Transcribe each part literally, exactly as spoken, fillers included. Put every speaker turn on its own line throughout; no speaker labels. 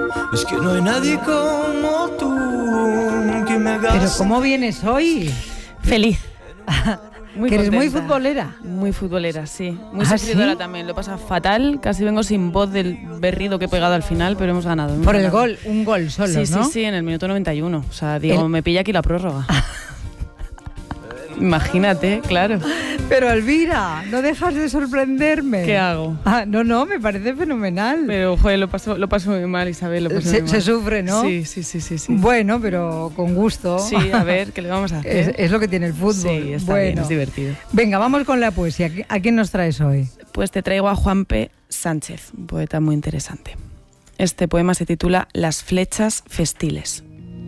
Es que no hay nadie como tú que me hagas.
Pero ¿cómo vienes hoy?
Feliz.
Muy que eres muy futbolera.
Muy futbolera, sí. Muy
¿Ah,
sufridora
sí?
también. Lo pasa fatal. Casi vengo sin voz del berrido que he pegado al final, pero hemos ganado. Hemos
Por el
ganado.
gol, un gol solo,
Sí,
¿no?
sí, sí, en el minuto noventa y uno. O sea, digo,
El-
me pilla aquí la prórroga. Imagínate, claro.
Pero Elvira, no dejas de sorprenderme.
¿Qué hago?
Ah, no, no, me parece fenomenal.
Pero, joder, lo paso, lo paso muy mal, Isabel, lo paso
se,
muy
se
mal.
sufre, ¿no?
Sí, sí, sí, sí, sí.
Bueno, pero con gusto.
Sí, a ver, ¿qué le vamos a hacer?
Es, es lo que tiene el fútbol.
Sí, está
bueno.
bien, es divertido.
Venga, vamos con la poesía. ¿A quién nos traes hoy?
Pues te traigo a Juanpe Sánchez, un poeta muy interesante. Este poema se titula Las flechas festiles.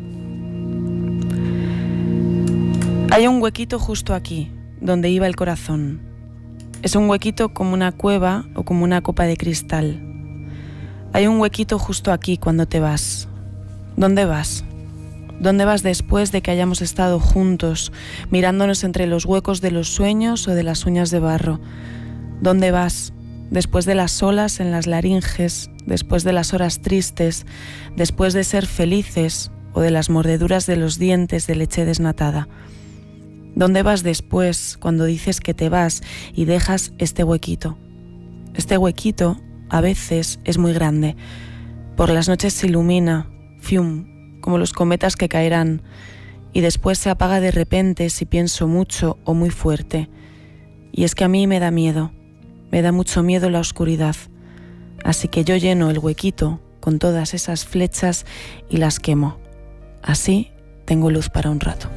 Hay un huequito justo aquí, donde iba el corazón. Es un huequito como una cueva o como una copa de cristal. Hay un huequito justo aquí cuando te vas. ¿Dónde vas? ¿Dónde vas después de que hayamos estado juntos, mirándonos entre los huecos de los sueños o de las uñas de barro? ¿Dónde vas? Después de las olas en las laringes, después de las horas tristes, después de ser felices o de las mordeduras de los dientes de leche desnatada. ¿Dónde vas después cuando dices que te vas y dejas este huequito? Este huequito a veces es muy grande. Por las noches se ilumina, fium, como los cometas que caerán, y después se apaga de repente si pienso mucho o muy fuerte. Y es que a mí me da miedo, me da mucho miedo la oscuridad. Así que yo lleno el huequito con todas esas flechas y las quemo. Así tengo luz para un rato.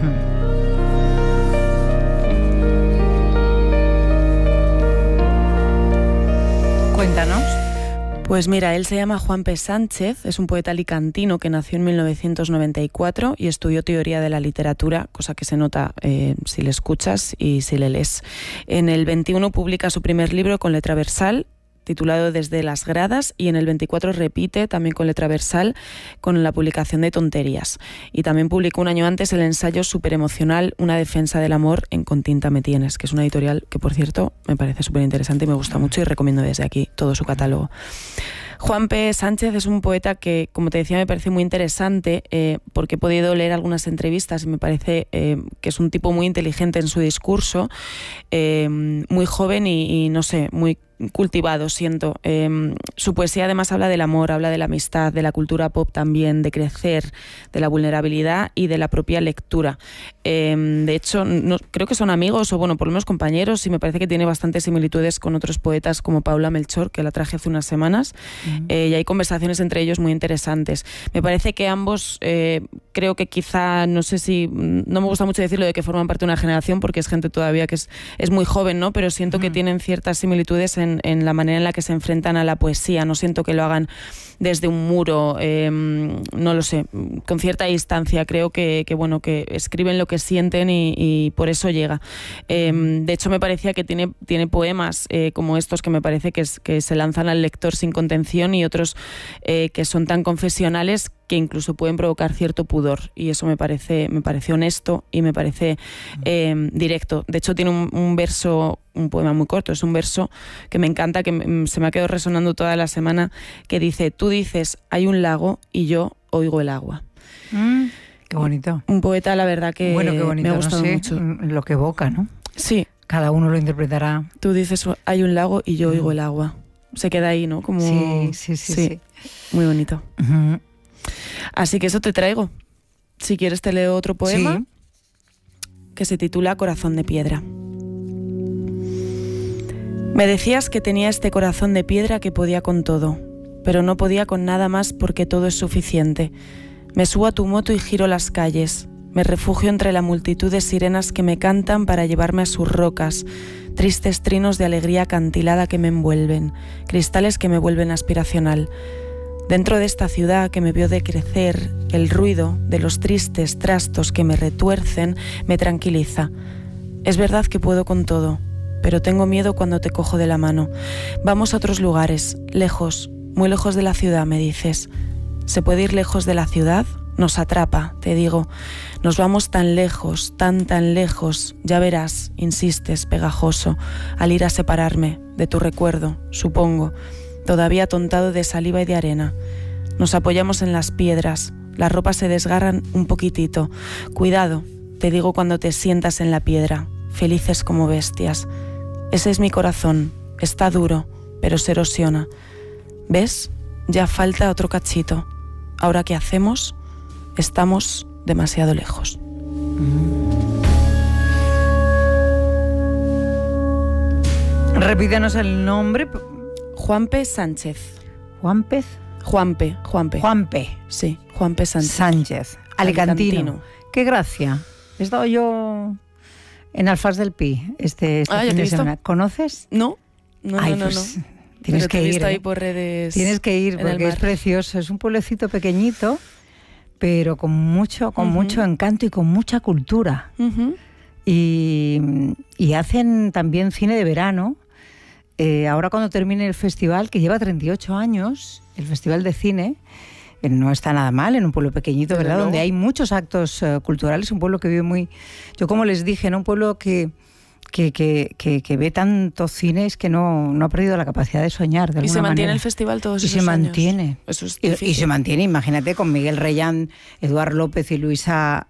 Cuéntanos.
Pues mira, él se llama Juanpe Sánchez, es un poeta alicantino que nació en mil novecientos noventa y cuatro y estudió teoría de la literatura, cosa que se nota eh, si le escuchas y si le lees. En el veintiuno publica su primer libro con letra versal, titulado Desde las gradas, y en el veinticuatro repite también con letra versal con la publicación de Tonterías. Y también publicó un año antes el ensayo superemocional Una defensa del amor en Con tinta me tienes, que es una editorial que, por cierto, me parece súper interesante y me gusta mucho y recomiendo desde aquí todo su catálogo. Juanpe Sánchez es un poeta que, como te decía, me parece muy interesante eh, porque he podido leer algunas entrevistas y me parece eh, que es un tipo muy inteligente en su discurso, eh, muy joven y, y, no sé, muy cultivado, siento. Eh, su poesía además habla del amor, habla de la amistad, de la cultura pop también, de crecer, de la vulnerabilidad y de la propia lectura. Eh, de hecho, no, creo que son amigos o, bueno, por lo menos compañeros, y me parece que tiene bastantes similitudes con otros poetas como Paula Melchor, que la traje hace unas semanas. Uh-huh. eh, y hay conversaciones entre ellos muy interesantes. Me parece que ambos, eh, creo que quizá, no sé si, no me gusta mucho decirlo de que forman parte de una generación, porque es gente todavía que es, es muy joven, ¿no? Pero siento uh-huh. que tienen ciertas similitudes en, en la manera en la que se enfrentan a la poesía. No siento que lo hagan desde un muro, eh, no lo sé, con cierta distancia. Creo que, que bueno, que escriben lo que sienten y, y por eso llega. Eh, de hecho, me parecía que tiene, tiene poemas eh, como estos que me parece que, es, que se lanzan al lector sin contención, y otros eh, que son tan confesionales que incluso pueden provocar cierto pudor, y eso me parece, me parece honesto y me parece eh, directo. De hecho, tiene un, un verso, un poema muy corto, es un verso que me encanta, que me, se me ha quedado resonando toda la semana, que dice: tú dices hay un lago y yo oigo el agua.
Mm, qué bonito.
Un poeta, la verdad, que
bueno, qué bonito,
me ha gustado
no sé,
mucho.
Lo que evoca, ¿no?
Sí.
Cada uno lo interpretará.
Tú dices hay un lago y yo oigo el agua. Se queda ahí, ¿no? Como...
Sí, sí, sí, sí, sí.
Muy bonito.
Uh-huh.
Así que eso te traigo. Si quieres te leo otro poema, sí, que se titula Corazón de piedra. Me decías que tenía este corazón de piedra que podía con todo, pero no podía con nada más porque todo es suficiente. Me subo a tu moto y giro las calles. Me refugio entre la multitud de sirenas que me cantan para llevarme a sus rocas, tristes trinos de alegría acantilada que me envuelven, cristales que me vuelven aspiracional. Dentro de esta ciudad que me vio decrecer, el ruido de los tristes trastos que me retuercen me tranquiliza. Es verdad que puedo con todo, pero tengo miedo cuando te cojo de la mano. Vamos a otros lugares, lejos, muy lejos de la ciudad, me dices. ¿Se puede ir lejos de la ciudad? Nos atrapa, te digo. Nos vamos tan lejos, tan tan lejos. Ya verás, insistes, pegajoso, al ir a separarme de tu recuerdo, supongo, todavía atontado de saliva y de arena. Nos apoyamos en las piedras. Las ropas se desgarran un poquitito. Cuidado, te digo cuando te sientas en la piedra. Felices como bestias. Ese es mi corazón. Está duro, pero se erosiona. ¿Ves? Ya falta otro cachito. Ahora, ¿qué hacemos? Estamos demasiado lejos.
Repítenos el nombre.
Juanpe Sánchez.
Juanpe.
Juanpe, Juanpe.
Juanpe.
Sí, Juanpe Sánchez.
Sánchez. Alicantino.
Alicantino.
Qué gracia. He estado yo en Alfaz del Pi este, este
Ah, ¿ya
fin
te he
de
visto?
semana. ¿Conoces?
No, no,
Ay,
no, no,
pues,
no.
Tienes
Pero
que
te he
ir.
visto
¿eh?
ahí por redes.
Tienes que ir
en el
porque es
mar.
precioso. Es un pueblecito pequeñito, pero con mucho, con
Ujú.
mucho encanto y con mucha cultura.
Ujú.
Y, y hacen también cine de verano. Eh, ahora cuando termine el festival, que lleva treinta y ocho años, el Festival de Cine, eh, no está nada mal en un pueblo pequeñito,
Desde
¿verdad?
luego.
Donde hay muchos actos eh, culturales, un pueblo que vive muy... Yo como les dije, ¿no? Un pueblo que, que, que, que, que ve tantos cines que no, no ha perdido la capacidad de soñar, de
Y
alguna
se mantiene
manera.
el festival todos
Y
esos
se
años.
mantiene.
Eso es
Y, y
difícil.
se mantiene, imagínate, con Miguel Reyán, Eduard López y Luisa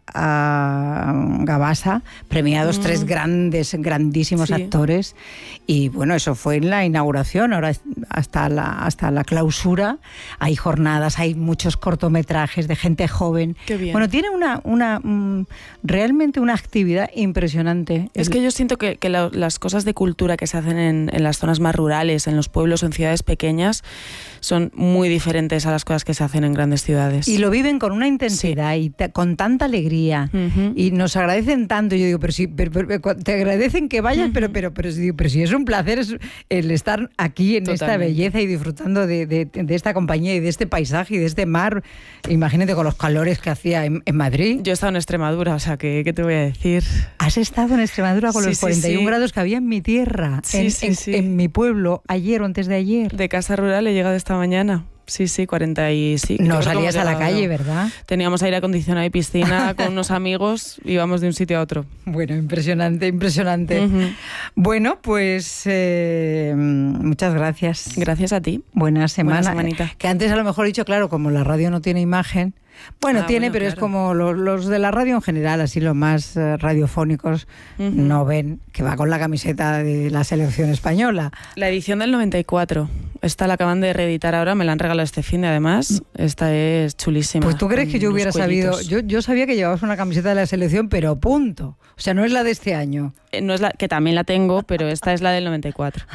ah, Gabasa, premiados
Mm.
tres grandes, grandísimos
Sí.
actores. Y bueno, eso fue en la inauguración, ahora es- hasta la, hasta la clausura hay jornadas, hay muchos cortometrajes de gente joven.
Qué bien.
Bueno, tiene una, una mm, realmente una actividad impresionante.
Es
El-
que yo siento que, que la- las cosas de cultura que se hacen en, en las zonas más rurales, en los pueblos, en ciudades pequeñas, son muy diferentes a las cosas que se hacen en grandes ciudades.
Y lo viven con una intensidad y ta- con tanta alegría.
Ujú.
Y nos agradecen tanto. Yo digo, pero sí, pero- pero- pero- te agradecen que vayas, pero, pero, pero, sí, digo, pero si es un placer es el estar aquí en esta
Totalmente.
belleza y disfrutando de, de- de esta compañía y de este paisaje y de este mar. Imagínate con los calores que hacía en, en Madrid.
Yo he estado en Extremadura, o sea, ¿qué, qué te voy a decir?
Has estado en Extremadura con
Sí,
los
sí,
cuarenta y uno
sí.
grados que había en mi tierra,
Sí,
en,
sí,
en-
sí.
en mi pueblo, ayer o antes de ayer.
De casa rural he llegado esta mañana. Sí, sí, cuarenta y sí.
No
creo que
salías
hemos
a la
llegado.
calle, ¿verdad?
Teníamos aire acondicionado y piscina con unos amigos, íbamos de un sitio a otro.
Bueno, impresionante, impresionante.
Ujú.
Bueno, pues eh, muchas gracias.
Gracias a ti.
Buena semana.
Buena semanita.
Que antes a lo mejor he dicho, claro, como la radio no tiene imagen. Bueno,
Ah,
tiene,
bueno,
pero es
claro.
como los, los de la radio en general, así los más eh, radiofónicos,
Ujú.
no ven que va con la camiseta de la selección española.
La edición del noventa y cuatro. Esta la acaban de reeditar ahora, me la han regalado este fin de además. Esta es chulísima.
Pues tú crees que
con
yo
los
hubiera sabido,
cuellitos.
yo, yo sabía que llevabas una camiseta de la selección, pero punto. O sea, no es la de este año.
Eh, No es la que también la tengo, pero esta es la del noventa y cuatro.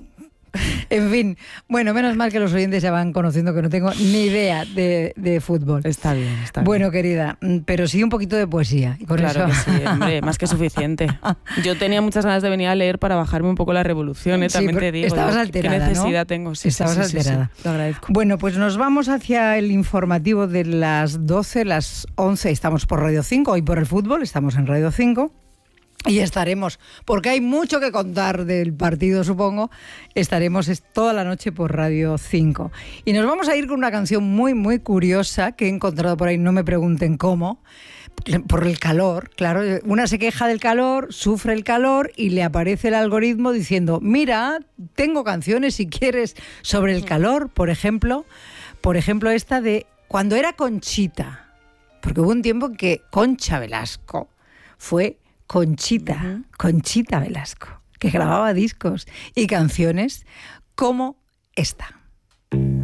En fin, bueno, menos mal que los oyentes ya van conociendo que no tengo ni idea de, de fútbol.
Está bien, está bien.
Bueno, querida, mm, pero sí un poquito de poesía. Y con
Claro
eso...
que sí, hombre, más que suficiente. Yo tenía muchas ganas de venir a leer para bajarme un poco la revolución, ¿eh?
Sí,
también
pero
te digo.
estabas
Yo,
alterada,
¿qué
¿no?
necesidad tengo? Sí,
Estabas
sí, sí, sí,
alterada.
sí, lo agradezco.
Bueno, pues nos vamos hacia el informativo de las doce, las once. Estamos por Radio cinco, hoy por el fútbol, estamos en Radio cinco. Y estaremos, porque hay mucho que contar del partido, supongo, estaremos es- toda la noche por Radio cinco. Y nos vamos a ir con una canción muy, muy curiosa que he encontrado por ahí, no me pregunten cómo, por el calor, claro. Una se queja del calor, sufre el calor y le aparece el algoritmo diciendo, mira, tengo canciones si quieres sobre el calor, por ejemplo, por ejemplo esta de Cuando era Conchita, porque hubo un tiempo en que Concha Velasco fue Conchita,
Ujú.
Conchita Velasco, que grababa discos y canciones como esta.